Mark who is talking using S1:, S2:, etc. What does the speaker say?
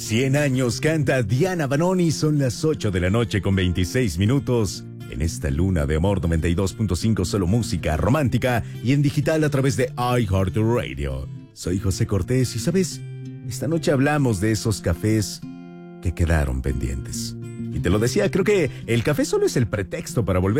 S1: 100 años canta Diana Banoni, son las 8 de la noche con 26 minutos. En esta luna de amor 92.5, solo música romántica y en digital a través de iHeartRadio. Soy José Cortés y, ¿sabes? Esta noche hablamos de esos cafés que quedaron pendientes. Y te lo decía, creo que el café solo es el pretexto para volver